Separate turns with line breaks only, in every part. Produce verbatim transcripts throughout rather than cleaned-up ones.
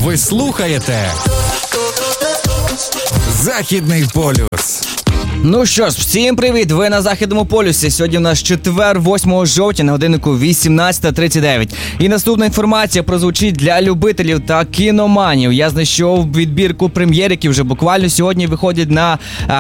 Ви слухаєте Західний полюс.
Ну що ж, всім привіт! Ви на Західному полюсі. Сьогодні у нас четвер, восьмого жовтня, на годиннику вісімнадцята тридцять дев'ять. І наступна інформація прозвучить для любителів та кіноманів. Я знайшов відбірку прем'єр, які вже буквально сьогодні виходять на,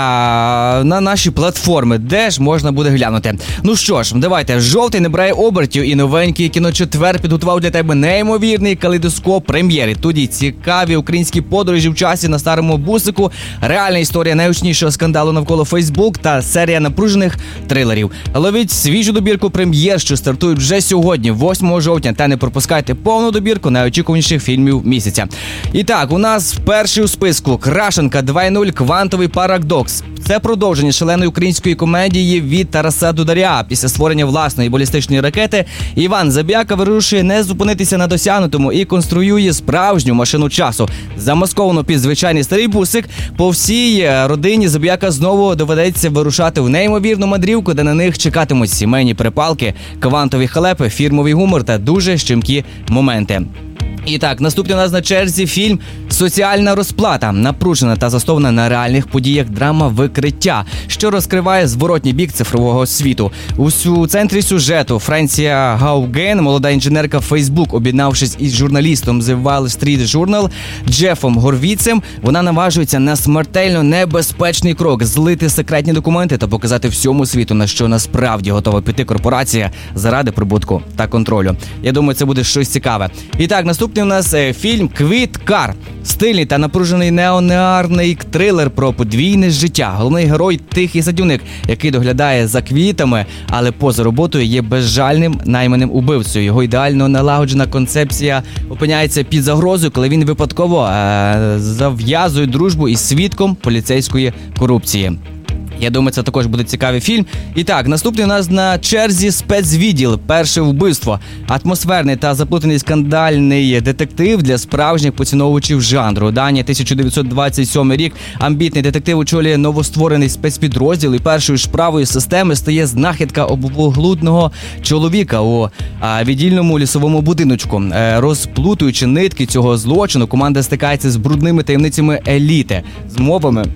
а, на наші платформи, де ж можна буде глянути. Ну що ж, давайте. Жовтий набирає обертів і новенький кіночетвер підготував для тебе неймовірний калейдоскоп прем'єри. Тоді цікаві українські подорожі в часі на старому бусику, реальна історія найгучнішого скандалу навколо Фейсбук та серія напружених трилерів. Ловіть свіжу добірку прем'єр, що стартують вже сьогодні, восьмого жовтня, та не пропускайте повну добірку найочікуваніших фільмів місяця. І так, у нас перший у списку Крашенка два нуль Квантовий парадокс. Це продовження шаленої української комедії від Тараса Дударя. Після створення власної балістичної ракети Іван Забіяка вирішує не зупинитися на досягнутому і конструює справжню машину часу. Замасковану під звичайний старий бусик, по всій родині Забіяка знову доведеться вирушати в неймовірну мандрівку, де на них чекатимуть сімейні перепалки, квантові халепи, фірмовий гумор та дуже щемкі моменти. І так, наступний у нас на черзі фільм «Соціальна розплата». Напружена та заснована на реальних подіях драма «Викриття», що розкриває зворотній бік цифрового світу. У центрі сюжету Френсія Гауген, молода інженерка Facebook, об'єднавшись із журналістом The Wall Street Journal Джефом Горвіцем, вона наважується на смертельно небезпечний крок – злити секретні документи та показати всьому світу, на що насправді готова піти корпорація заради прибутку та контролю. Я думаю, це буде щось цікаве. І так, наступний у нас фільм «Квіткар». Стильний та напружений неонуарний трилер про подвійне життя. Головний герой – тихий садівник, який доглядає за квітами, але поза роботою є безжальним найманим убивцею. Його ідеально налагоджена концепція опиняється під загрозою, коли він випадково е- зав'язує дружбу із свідком поліцейської корупції. Я думаю, це також буде цікавий фільм. І так, наступний у нас на черзі спецвідділ «Перше вбивство». Атмосферний та заплутаний скандальний детектив для справжніх поціновувачів жанру. Данія, тисяча дев'ятсот двадцять сьомий рік. Амбітний детектив очолює новостворений спецпідрозділ, і першою шправою системи стає знахідка обвуглудного чоловіка у а, віддільному лісовому будиночку. Е, розплутуючи нитки цього злочину, команда стикається з брудними таємницями еліти, змовами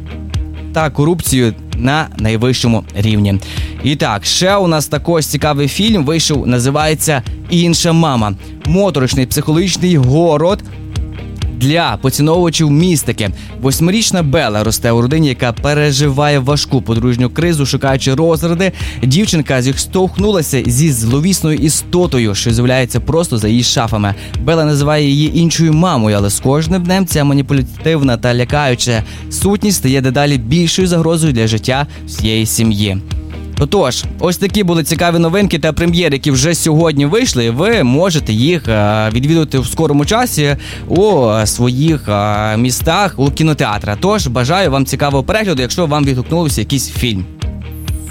та корупцією на найвищому рівні. І так, ще у нас також цікавий фільм вийшов, називається «Інша мама». Моторошний психологічний город для поціновувачів містики. Восьмирічна Белла росте у родині, яка переживає важку подружню кризу, шукаючи розради. Дівчинка зіштовхнулася зі зловісною істотою, що з'являється просто за її шафами. Белла називає її іншою мамою, але з кожним днем ця маніпулятивна та лякаюча сутність стає дедалі більшою загрозою для життя всієї сім'ї. Отож, ось такі були цікаві новинки та прем'єри, які вже сьогодні вийшли, і ви можете їх відвідувати в скорому часі у своїх містах, у кінотеатрах. Тож, бажаю вам цікавого перегляду, якщо вам відгукнувся якийсь фільм.